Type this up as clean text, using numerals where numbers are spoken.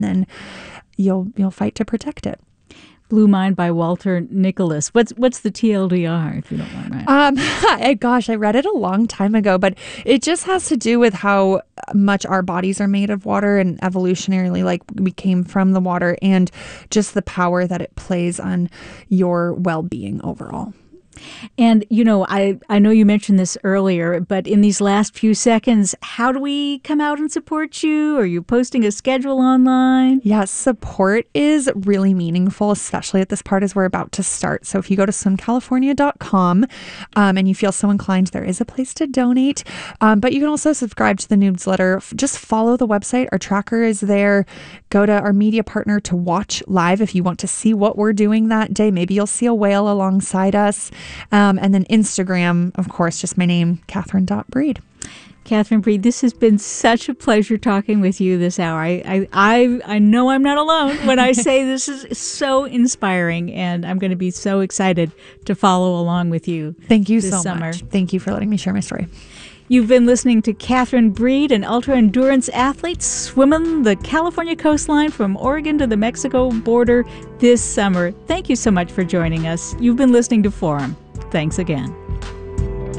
then you'll fight to protect it. Blue Mind by Walter Nicholas. What's the TLDR, if you don't mind? Gosh, I read it a long time ago, but it just has to do with how much our bodies are made of water and evolutionarily, like we came from the water, and just the power that it plays on your well-being overall. And, I know you mentioned this earlier, but in these last few seconds, how do we come out and support you? Are you posting a schedule online? Yes, support is really meaningful, especially at this part as we're about to start. So if you go to swimcalifornia.com and you feel so inclined, there is a place to donate. But you can also subscribe to the newsletter. Just follow the website. Our tracker is there. Go to our media partner to watch live if you want to see what we're doing that day. Maybe you'll see a whale alongside us. And then Instagram, of course, just my name, Catherine.Breed. Catherine Breed, this has been such a pleasure talking with you this hour. I know I'm not alone when I say this is so inspiring, and I'm going to be so excited to follow along with you. Thank you this so summer. much. Thank you for letting me share my story. You've been listening to Catherine Breed, an ultra-endurance athlete swimming the California coastline from Oregon to the Mexico border this summer. Thank you so much for joining us. You've been listening to Forum. Thanks again.